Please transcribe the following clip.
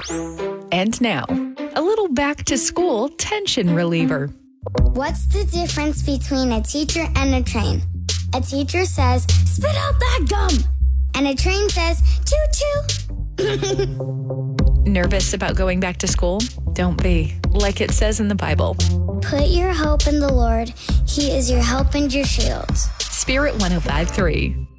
And now, a little back-to-school tension reliever. What's the difference between a teacher and a train? A teacher says, "Spit out that gum!" And a train says, "Choo-choo!" Nervous about going back to school? Don't be. Like it says in the Bible. Put your hope in the Lord. He is your help and your shield. Spirit 105.3.